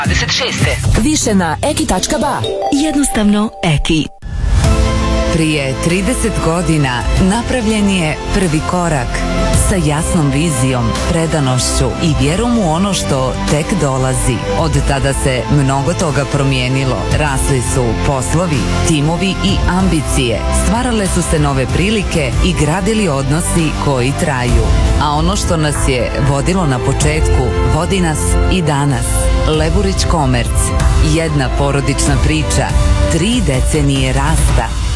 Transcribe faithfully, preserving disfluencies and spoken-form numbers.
dvadeset šeste. Više na eki tačka ba. Jednostavno Eki. Prije trideset godina napravljen je prvi korak sa jasnom vizijom, predanošću i vjerom u ono što tek dolazi. Od tada se mnogo toga promijenilo. Rasli su poslovi, timovi i ambicije. Stvarale su se nove prilike i gradili odnosi koji traju. A ono što nas je vodilo na početku, vodi nas i danas. Leburić Komerc. Jedna porodična priča. Tri decenije rasta.